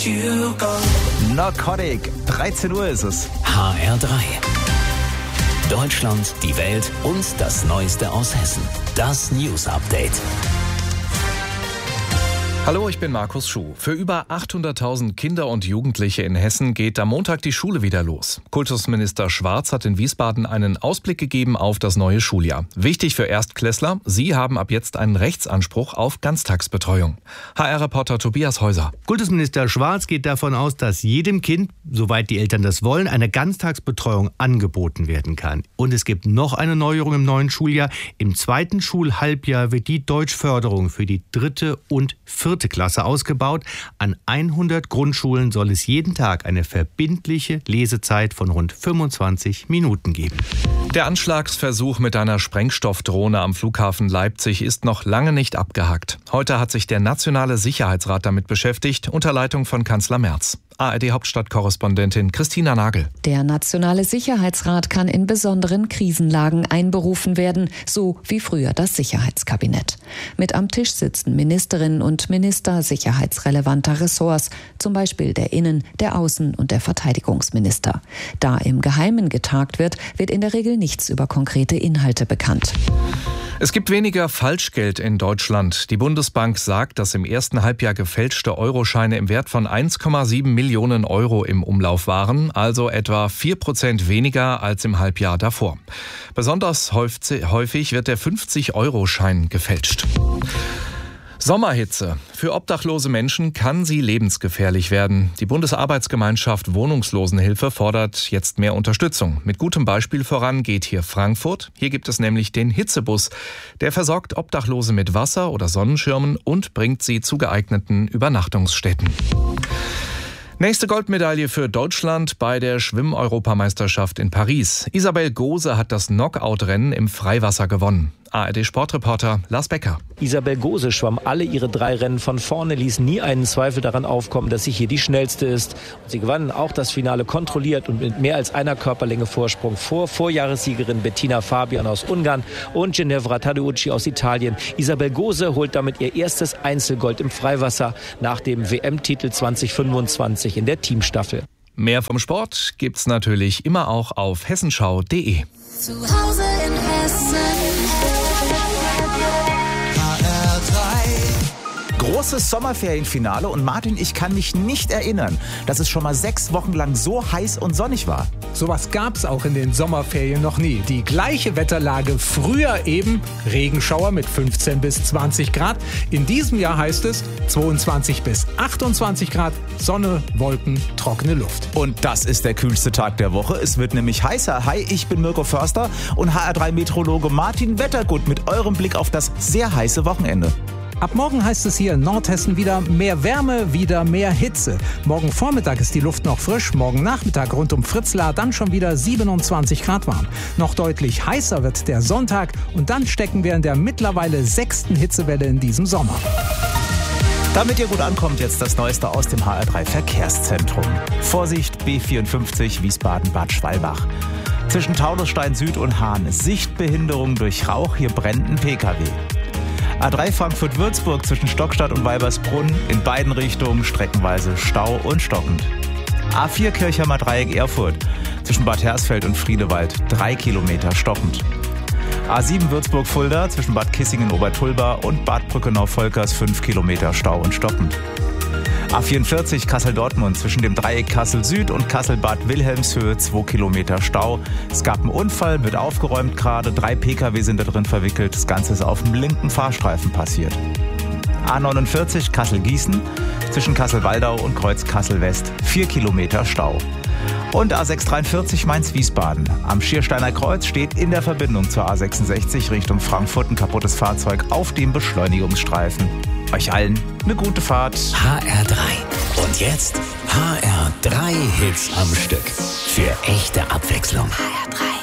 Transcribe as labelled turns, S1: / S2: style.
S1: Narcotic, 13 Uhr ist es.
S2: HR3. Deutschland, die Welt und das Neueste aus Hessen. Das News Update.
S3: Hallo, ich bin Markus Schuh. Für über 800.000 Kinder und Jugendliche in Hessen geht am Montag die Schule wieder los. Kultusminister Schwarz hat in Wiesbaden einen Ausblick gegeben auf das neue Schuljahr. Wichtig für Erstklässler, sie haben ab jetzt einen Rechtsanspruch auf Ganztagsbetreuung. HR-Reporter Tobias Häuser.
S4: Kultusminister Schwarz geht davon aus, dass jedem Kind, soweit die Eltern das wollen, eine Ganztagsbetreuung angeboten werden kann. Und es gibt noch eine Neuerung im neuen Schuljahr. Im zweiten Schulhalbjahr wird die Deutschförderung für die 3. und 4. Klasse ausgebaut. An 100 Grundschulen soll es jeden Tag eine verbindliche Lesezeit von rund 25 Minuten geben.
S3: Der Anschlagsversuch mit einer Sprengstoffdrohne am Flughafen Leipzig ist noch lange nicht abgehakt. Heute hat sich der Nationale Sicherheitsrat damit beschäftigt, unter Leitung von Kanzler Merz. ARD-Hauptstadtkorrespondentin Christina Nagel.
S5: Der Nationale Sicherheitsrat kann in besonderen Krisenlagen einberufen werden, so wie früher das Sicherheitskabinett. Mit am Tisch sitzen Ministerinnen und Minister sicherheitsrelevanter Ressorts, zum Beispiel der Innen-, der Außen- und der Verteidigungsminister. Da im Geheimen getagt wird, wird in der Regel nichts über konkrete Inhalte bekannt.
S3: Es gibt weniger Falschgeld in Deutschland. Die Bundesbank sagt, dass im ersten Halbjahr gefälschte Euroscheine im Wert von 1,7 Millionen Euro im Umlauf waren, also etwa 4% weniger als im Halbjahr davor. Besonders häufig wird der 50-Euro-Schein gefälscht. Sommerhitze. Für obdachlose Menschen kann sie lebensgefährlich werden. Die Bundesarbeitsgemeinschaft Wohnungslosenhilfe fordert jetzt mehr Unterstützung. Mit gutem Beispiel voran geht hier Frankfurt. Hier gibt es nämlich den Hitzebus. Der versorgt Obdachlose mit Wasser oder Sonnenschirmen und bringt sie zu geeigneten Übernachtungsstätten. Nächste Goldmedaille für Deutschland bei der Schwimm-Europameisterschaft in Paris. Isabel Gose hat das Knockout-Rennen im Freiwasser gewonnen. ARD-Sportreporter Lars Becker.
S6: Isabel Gose schwamm alle ihre 3 Rennen von vorne, ließ nie einen Zweifel daran aufkommen, dass sie hier die schnellste ist. Und sie gewann auch das Finale kontrolliert und mit mehr als einer Körperlänge Vorsprung vor Vorjahressiegerin Bettina Fabian aus Ungarn und Ginevra Tadeucci aus Italien. Isabel Gose holt damit ihr erstes Einzelgold im Freiwasser nach dem WM-Titel 2025 in der Teamstaffel.
S3: Mehr vom Sport gibt's natürlich immer auch auf hessenschau.de.
S7: Zu Hause in Hessen.
S1: Großes Sommerferienfinale und Martin, ich kann mich nicht erinnern, dass es schon mal 6 Wochen lang so heiß und sonnig war.
S8: Sowas gab's auch in den Sommerferien noch nie. Die gleiche Wetterlage, früher eben Regenschauer mit 15 bis 20 Grad. In diesem Jahr heißt es 22 bis 28 Grad, Sonne, Wolken, trockene Luft.
S1: Und das ist der kühlste Tag der Woche. Es wird nämlich heißer. Hi, ich bin Mirko Förster und HR3-Meteorologe Martin Wettergut mit eurem Blick auf das sehr heiße Wochenende.
S8: Ab morgen heißt es hier in Nordhessen wieder mehr Wärme, wieder mehr Hitze. Morgen Vormittag ist die Luft noch frisch, morgen Nachmittag rund um Fritzlar dann schon wieder 27 Grad warm. Noch deutlich heißer wird der Sonntag und dann stecken wir in der mittlerweile 6. Hitzewelle in diesem Sommer.
S1: Damit ihr gut ankommt, jetzt das Neueste aus dem HR3 Verkehrszentrum. Vorsicht, B54 Wiesbaden-Bad Schwalbach. Zwischen Taunusstein Süd und Hahn ist Sichtbehinderung durch Rauch, hier brennt ein PKW. A3 Frankfurt-Würzburg zwischen Stockstadt und Weibersbrunn, in beiden Richtungen streckenweise Stau und stockend. A4 Kirchheimer Dreieck Erfurt zwischen Bad Hersfeld und Friedewald 3 Kilometer stockend. A7 Würzburg-Fulda zwischen Bad Kissingen-Obertulba und Bad Brückenau-Volkers 5 Kilometer Stau und stockend. A44 Kassel-Dortmund zwischen dem Dreieck Kassel-Süd und Kassel-Bad Wilhelmshöhe 2 Kilometer Stau. Es gab einen Unfall, wird aufgeräumt gerade. 3 Pkw sind da drin verwickelt. Das Ganze ist auf dem linken Fahrstreifen passiert. A49 Kassel-Gießen zwischen Kassel-Waldau und Kreuz Kassel-West 4 Kilometer Stau. Und A643 Mainz-Wiesbaden. Am Schiersteiner Kreuz steht in der Verbindung zur A66 Richtung Frankfurt ein kaputtes Fahrzeug auf dem Beschleunigungsstreifen. Euch allen eine gute Fahrt.
S2: HR3. Und jetzt HR3 Hits am Stück. Für echte Abwechslung.
S7: HR3.